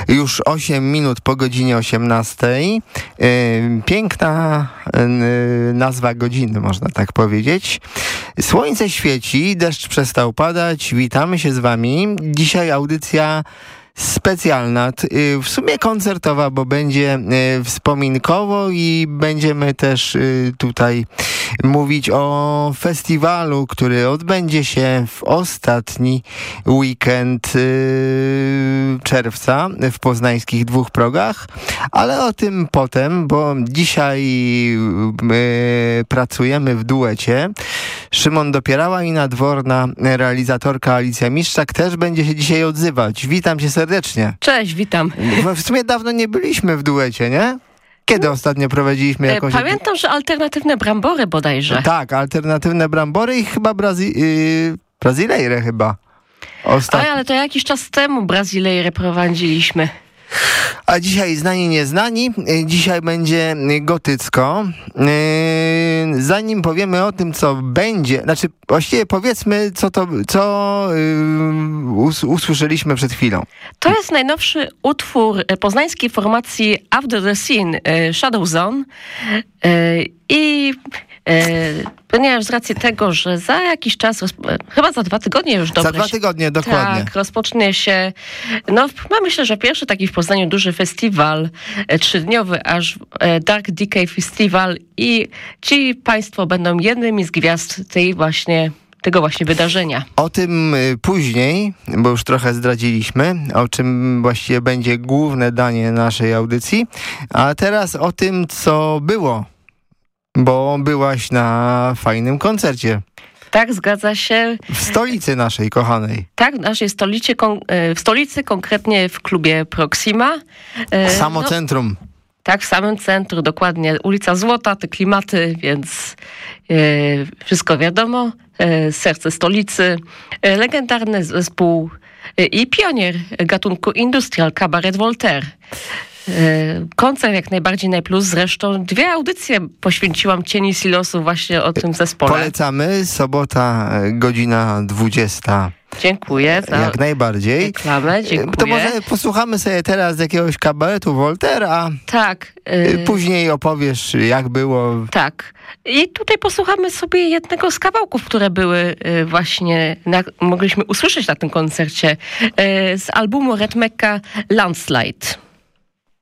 Już 8 minut po godzinie 18. Piękna nazwa godziny, można tak powiedzieć. Słońce świeci, deszcz przestał padać. Witamy się z wami. Dzisiaj audycja specjalna, w sumie koncertowa, bo będzie wspominkowo i będziemy też tutaj mówić o festiwalu, który odbędzie się w ostatni weekend czerwca w poznańskich Dwóch Progach, ale o tym potem, bo dzisiaj pracujemy w duecie. Szymon Dopierała i nadworna realizatorka Alicja Miszczak też będzie się dzisiaj odzywać. Witam cię serdecznie. Cześć, witam. W sumie dawno nie byliśmy w duecie, nie? Kiedy ostatnio prowadziliśmy jakąś... Pamiętam, że alternatywne brambory bodajże. Tak, alternatywne brambory i chyba Brazylejrę chyba. Ale to jakiś czas temu Brazylejrę prowadziliśmy. A dzisiaj znani, nieznani. Dzisiaj będzie gotycko. Zanim powiemy o tym, co będzie, znaczy właściwie powiedzmy, co usłyszeliśmy przed chwilą. To jest najnowszy utwór poznańskiej formacji After the Scene, Shadow Zone. Ponieważ z racji tego, że za jakiś czas, chyba za 2 tygodnie już dobrze. Za 2 tygodnie, dokładnie. Tak, rozpocznie się, myślę, że pierwszy taki w Poznaniu duży festiwal, 3-dniowy aż Dark Decay Festival i ci państwo będą jednymi z gwiazd tego właśnie wydarzenia. O tym później, bo już trochę zdradziliśmy, o czym właściwie będzie główne danie naszej audycji, a teraz o tym, co było. Bo byłaś na fajnym koncercie. Tak, zgadza się. W stolicy naszej kochanej. Tak, w naszej w stolicy, konkretnie w klubie Proxima. Samo centrum. Tak, w samym centrum, dokładnie. Ulica Złota, te klimaty, więc wszystko wiadomo. Serce stolicy. Legendarny zespół i pionier gatunku industrial, Cabaret Voltaire. Koncert jak najbardziej najplus. Zresztą 2 audycje poświęciłam Cieni Silosu właśnie o tym zespole. Polecamy. Sobota, godzina 20. Dziękuję za jak najbardziej. reklamę, dziękuję. To może posłuchamy sobie teraz jakiegoś kabaretu Voltaire, a tak, później opowiesz, jak było. Tak. I tutaj posłuchamy sobie jednego z kawałków, które były właśnie, mogliśmy usłyszeć na tym koncercie, z albumu Red Mecca Landslide.